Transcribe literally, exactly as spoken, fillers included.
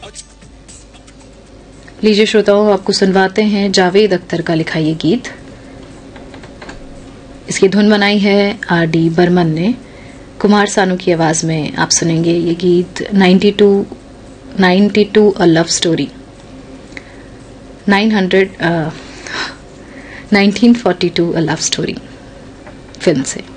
लीजिए श्रोताओं, आपको सुनवाते हैं जावेद अख्तर का लिखा ये गीत। इसकी धुन बनाई है आर डी बर्मन ने। कुमार सानू की आवाज में आप सुनेंगे ये गीत बानवे बानवे अ लव स्टोरी नौ सौ uh, nineteen forty to a love story film से।